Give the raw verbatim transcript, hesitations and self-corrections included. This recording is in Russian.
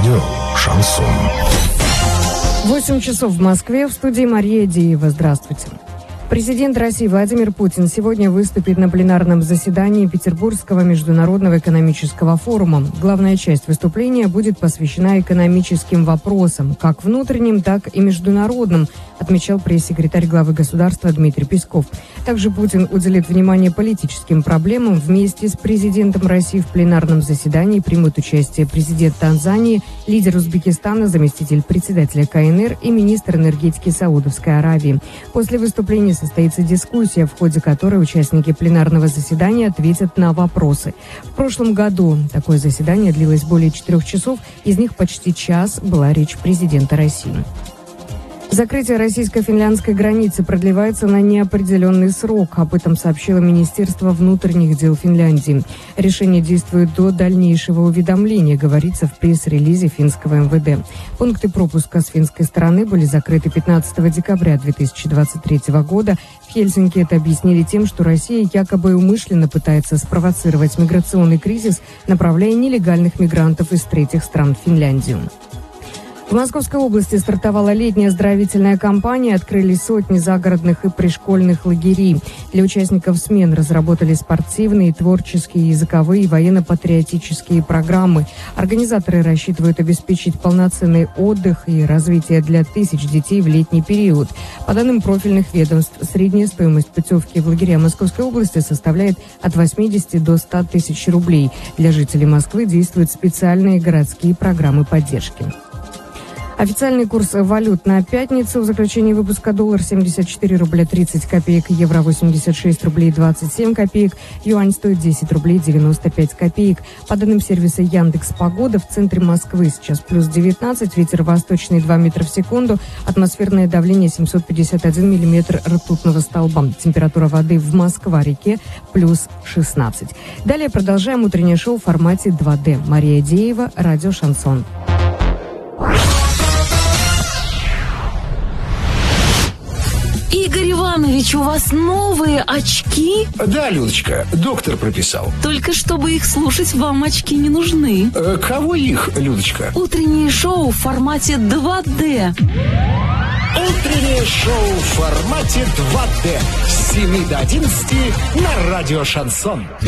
Радио «Шансон». восемь часов в Москве, в студии Мария Деева. Здравствуйте. Президент России Владимир Путин сегодня выступит на пленарном заседании Петербургского международного экономического форума. Главная часть выступления будет посвящена экономическим вопросам, как внутренним, так и международным, отмечал пресс-секретарь главы государства Дмитрий Песков. Также Путин уделит внимание политическим проблемам. Вместе с президентом России в пленарном заседании примут участие президент Танзании, лидер Узбекистана, заместитель председателя ка эн эр и министр энергетики Саудовской Аравии. После выступления состоится дискуссия, в ходе которой участники пленарного заседания ответят на вопросы. В прошлом году такое заседание длилось более четырех часов, из них почти час была речь президента России. Закрытие российско-финляндской границы продлевается на неопределенный срок. Об этом сообщило Министерство внутренних дел Финляндии. Решение действует до дальнейшего уведомления, говорится в пресс-релизе финского эм вэ дэ. Пункты пропуска с финской стороны были закрыты пятнадцатого декабря две тысячи двадцать третьего года. В Хельсинки это объяснили тем, что Россия якобы умышленно пытается спровоцировать миграционный кризис, направляя нелегальных мигрантов из третьих стран в Финляндию. В Московской области стартовала летняя оздоровительная кампания, открылись сотни загородных и пришкольных лагерей. Для участников смен разработали спортивные, творческие, языковые и военно-патриотические программы. Организаторы рассчитывают обеспечить полноценный отдых и развитие для тысяч детей в летний период. По данным профильных ведомств, средняя стоимость путевки в лагеря Московской области составляет от восьмидесяти до ста тысяч рублей. Для жителей Москвы действуют специальные городские программы поддержки. Официальный курс валют на пятницу. В заключении выпуска: доллар семьдесят четыре рубля тридцать копеек, евро восемьдесят шесть рублей двадцать семь копеек, юань стоит десять рублей девяносто пять копеек. По данным сервиса Яндекс Погода, в центре Москвы сейчас плюс девятнадцать, ветер восточный два метра в секунду, атмосферное давление семьсот пятьдесят один миллиметр ртутного столба. Температура воды в Москва-реке плюс шестнадцать. Далее продолжаем утреннее шоу в формате два дэ. Мария Деева, радио «Шансон». Игорь Иванович, у вас новые очки? Да, Людочка, доктор прописал. Только чтобы их слушать, вам очки не нужны. Э, кого их, Людочка? Утреннее шоу в формате два дэ. Утреннее шоу в формате два дэ с семи до одиннадцати на радио «Шансон».